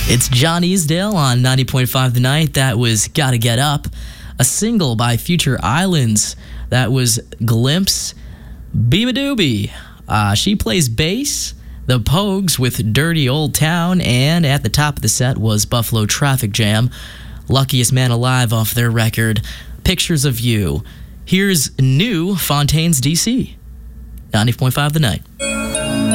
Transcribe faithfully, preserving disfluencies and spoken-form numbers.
It's John Easdale on ninety point five The Night. That was Gotta Get Up, a single by Future Islands. That was Glimpse. Beabadoobie. Uh, she plays bass. The Pogues with Dirty Old Town. And at the top of the set was Buffalo Traffic Jam. Luckiest Man Alive off their record, Pictures of You. Here's new Fontaines D C. ninety point five The Night.